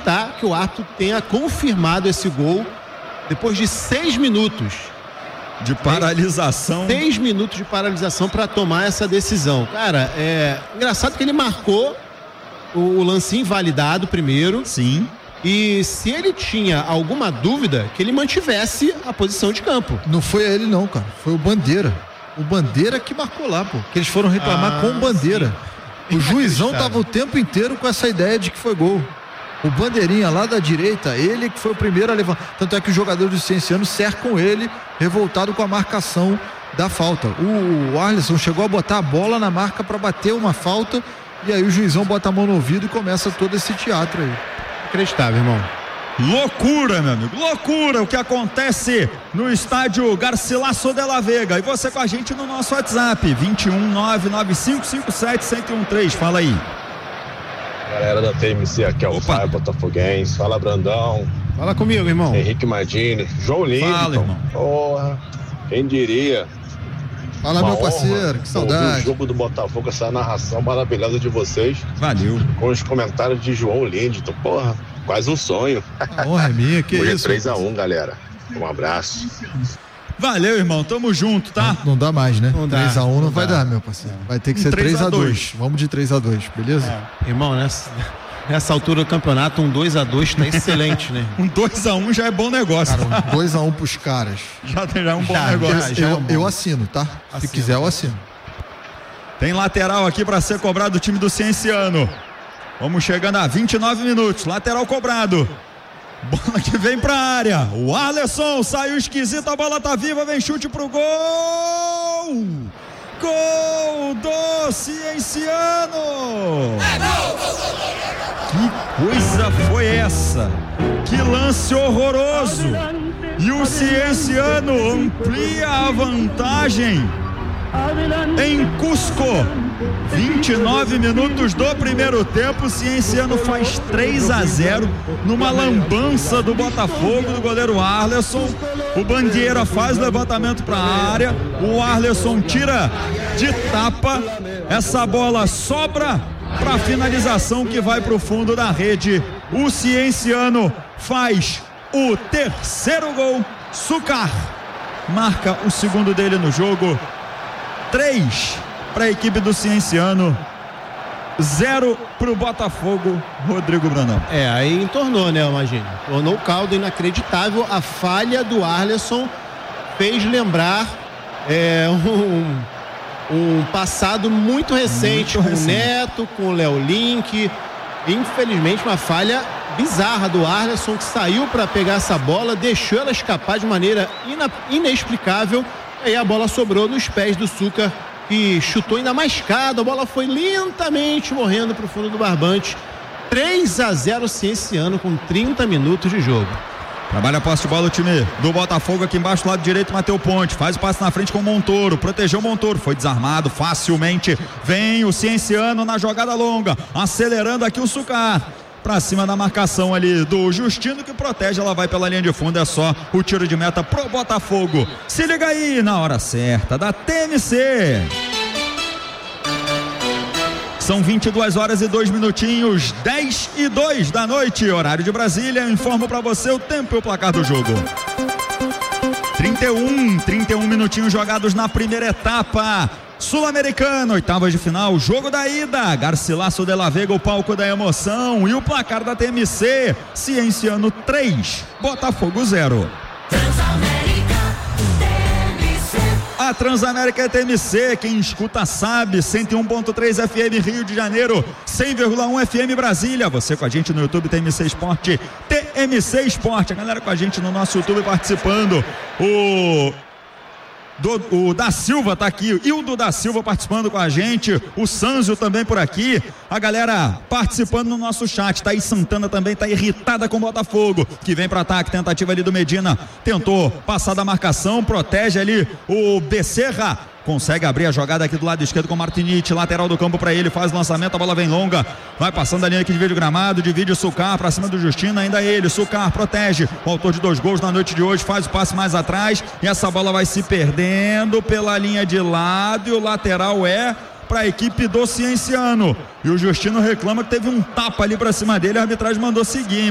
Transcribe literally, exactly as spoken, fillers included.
acreditar que o árbitro tenha confirmado esse gol depois de seis minutos. De paralisação. Seis minutos de paralisação para tomar essa decisão. Cara, é engraçado que ele marcou o, o lance invalidado primeiro. Sim. E se ele tinha alguma dúvida, que ele mantivesse a posição de campo. Não foi ele não, cara. Foi o Bandeira. O Bandeira que marcou lá, pô. Que eles foram reclamar ah, com o Bandeira. Sim. O juizão tava o tempo inteiro com essa ideia de que foi gol. O Bandeirinha lá da direita, ele que foi o primeiro a levantar. Tanto é que os jogadores do Cienciano cercam ele, revoltado com a marcação da falta. O Arlisson chegou a botar a bola na marca para bater uma falta, e aí o juizão bota a mão no ouvido e começa todo esse teatro aí. Inacreditável, irmão. Loucura, meu amigo, loucura o que acontece no estádio Garcilaso de la Vega. E você com a gente no nosso WhatsApp, vinte e um, nove nove cinco cinco sete, um zero um três. Fala aí. Galera da T M C, aqui é o Fábio Botafoguense. Fala, Brandão. Fala comigo, irmão. Henrique Madini, João Lincoln. Fala, irmão. Porra, quem diria? Fala, Uma meu parceiro, que saudade. O jogo do Botafogo, essa narração maravilhosa de vocês. Valeu. Com os comentários de João Lincoln. Porra, quase um sonho. A honra é minha, que Hoje isso. é três a um, galera. Um abraço. Valeu, irmão, tamo junto, tá? Não, não dá mais, né? Não três a um não, não vai dá. dar, meu parceiro. Vai ter que Um ser três três a dois. a dois. Vamos de três a dois, beleza? É. Irmão, nessa, nessa altura do campeonato, um dois a dois tá excelente, né? Um dois a um já é bom negócio. Cara, um dois a um pros caras. Já, já é um bom Já, negócio. já, já. eu, é um bom. eu assino, tá? Assino. Se quiser, eu assino. Tem lateral aqui para ser cobrado do time do Cienciano. Vamos chegando a vinte e nove minutos. Lateral cobrado. Bola que vem pra área. O Arlisson saiu esquisito. A bola tá viva. Vem chute pro gol. Gol do Cienciano. Que coisa foi essa? Que lance horroroso. E o Cienciano amplia a vantagem em Cusco. vinte e nove minutos do primeiro tempo. O Cienciano faz três a zero numa lambança do Botafogo, do goleiro Arlisson. O Bandeira faz levantamento para a área. O Arlisson tira de tapa. Essa bola sobra para finalização que vai para o fundo da rede. O Cienciano faz o terceiro gol. Sucar marca o segundo dele no jogo. três para a equipe do Cienciano, zero para o Botafogo. Rodrigo Brandão. É, aí entornou, né, imagina. Tornou o caldo inacreditável. A falha do Arlisson fez lembrar é, um, um passado muito recente, Muito com recente. o Neto, com o Léo Link. Infelizmente, uma falha bizarra do Arlisson, que saiu para pegar essa bola, deixou ela escapar de maneira ina- inexplicável. Aí a bola sobrou nos pés do Sucar, que chutou ainda mais escada. A bola foi lentamente morrendo para o fundo do barbante. três a zero Cienciano com trinta minutos de jogo. Trabalha a posse de bola o time do Botafogo aqui embaixo, do lado direito, Matheus Ponte. Faz o passe na frente com o Montoro. Protegeu o Montoro. Foi desarmado facilmente. Vem o Cienciano na jogada longa. Acelerando aqui o Sucar. Pra cima da marcação ali do Justino, que protege, ela vai pela linha de fundo. É só o tiro de meta pro Botafogo. Se liga aí na hora certa da T M C. São vinte e duas horas e dois minutinhos, dez e dois da noite, horário de Brasília. Eu informo pra você o tempo e o placar do jogo. trinta e um, trinta e um minutinhos jogados na primeira etapa. Sul-Americano, oitavas de final, jogo da ida, Garcilaso de la Vega, o palco da emoção, e o placar da T M C, Cienciano três, Botafogo zero. A Transamérica é T M C, quem escuta sabe, cento e um ponto três F M Rio de Janeiro, cem vírgula um F M Brasília. Você com a gente no YouTube, T M C Esporte, T M C Esporte, a galera com a gente no nosso YouTube participando. O Do, o da Silva tá aqui, Hildo da Silva participando com a gente, o Sanzio também por aqui, a galera participando no nosso chat. Thaís Santana também tá irritada com o Botafogo, que vem para ataque, tentativa ali do Medina, tentou passar da marcação, protege ali o Becerra, consegue abrir a jogada aqui do lado esquerdo com o Martinite, lateral do campo para ele, faz o lançamento, a bola vem longa, vai passando a linha aqui, divide o gramado, divide o Sucar para cima do Justino, ainda ele, Sucar protege, o autor de dois gols na noite de hoje, faz o passe mais atrás, e essa bola vai se perdendo pela linha de lado, e o lateral é para a equipe do Cienciano, e o Justino reclama que teve um tapa ali para cima dele, a arbitragem mandou seguir.